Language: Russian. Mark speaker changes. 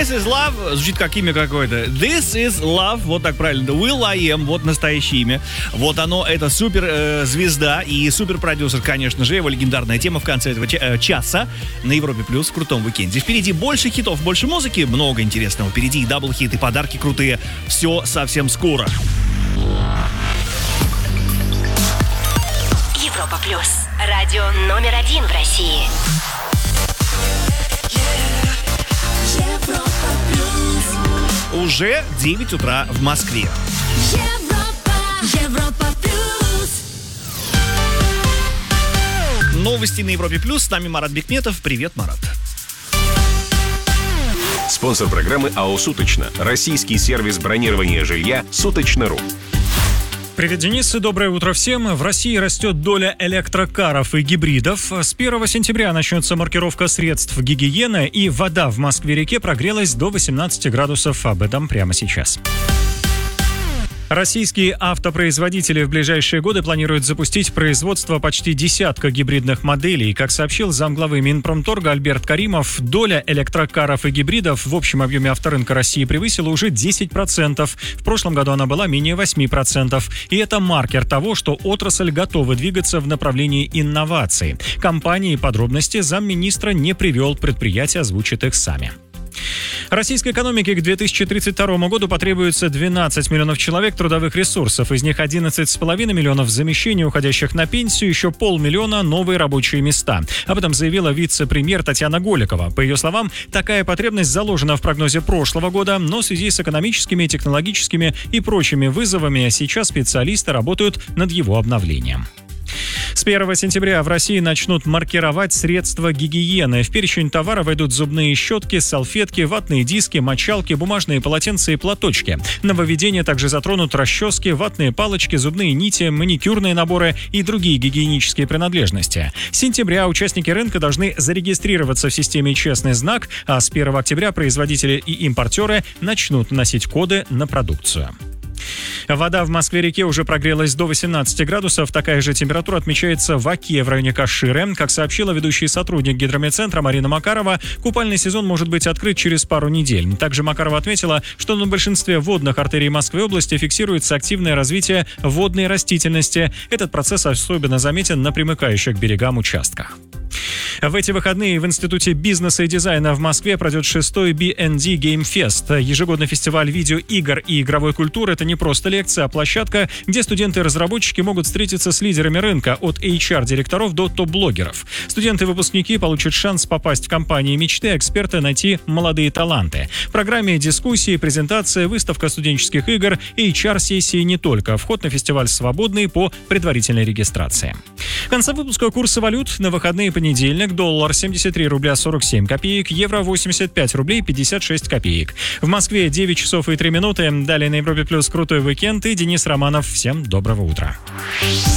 Speaker 1: This is Love звучит как имя какое-то. This is Love, вот так правильно. will.i.am, вот настоящее имя. Вот оно, это супер звезда и супер продюсер, конечно же. Его легендарная тема в конце этого часа на Европе Плюс в крутом уикенде. Впереди больше хитов, больше музыки, много интересного. Впереди и дабл-хит, и подарки крутые. Все совсем скоро.
Speaker 2: Европа Плюс. Радио номер 1 в России. Европа Плюс.
Speaker 1: Уже 9 утра в Москве.
Speaker 2: Европа Плюс.
Speaker 1: Новости на Европе Плюс. С нами Марат Бекметов. Привет, Марат.
Speaker 3: Спонсор программы АО «Суточно». Российский сервис бронирования жилья «Суточно.ру».
Speaker 4: Привет, Денис, и доброе утро всем. В России растет доля электрокаров и гибридов. С 1 сентября начнется маркировка средств гигиены, и вода в Москве-реке прогрелась до 18 градусов. Об этом прямо сейчас. Российские автопроизводители в ближайшие годы планируют запустить производство почти десятка гибридных моделей. Как сообщил замглавы Минпромторга Альберт Каримов, доля электрокаров и гибридов в общем объеме авторынка России превысила уже 10%. В прошлом году она была менее 8%. И это маркер того, что отрасль готова двигаться в направлении инноваций. Компании подробности замминистра не привел, предприятия озвучат их сами. Российской экономике к 2032 году потребуется 12 миллионов человек трудовых ресурсов. Из них 11,5 миллионов замещений уходящих на пенсию, еще 500 000 новые рабочие места. Об этом заявила вице-премьер Татьяна Голикова. По ее словам, такая потребность заложена в прогнозе прошлого года, но в связи с экономическими, технологическими и прочими вызовами сейчас специалисты работают над его обновлением. С 1 сентября в России начнут маркировать средства гигиены. В перечень товара войдут зубные щетки, салфетки, ватные диски, мочалки, бумажные полотенца и платочки. Нововведения также затронут расчески, ватные палочки, зубные нити, маникюрные наборы и другие гигиенические принадлежности. С сентября участники рынка должны зарегистрироваться в системе «Честный знак», а с 1 октября производители и импортеры начнут носить коды на продукцию. Вода в Москве-реке уже прогрелась до 18 градусов. Такая же температура отмечается в Оке в районе Каширы. Как сообщила ведущий сотрудник гидрометцентра Марина Макарова, купальный сезон может быть открыт через пару недель. Также Макарова отметила, что на большинстве водных артерий Москвы области фиксируется активное развитие водной растительности. Этот процесс особенно заметен на примыкающих к берегам участках. В эти выходные в Институте бизнеса и дизайна в Москве пройдет 6-й B&D Game Fest. Ежегодный фестиваль видеоигр и игровой культуры – это не просто лекция, а площадка, где студенты и разработчики могут встретиться с лидерами рынка, от HR-директоров до топ-блогеров. Студенты и выпускники получат шанс попасть в компании мечты, а эксперты найти молодые таланты. В программе дискуссии, презентация, выставка студенческих игр и HR-сессии не только. Вход на фестиваль свободный по предварительной регистрации. В конце выпуска курсы валют на выходные понедельник. Доллар 73 рубля 47 копеек, евро 85 рублей 56 копеек. В Москве 9 часов и 3 минуты. Далее на Европе Плюс крутой уикенд и Денис Романов. Всем доброго утра.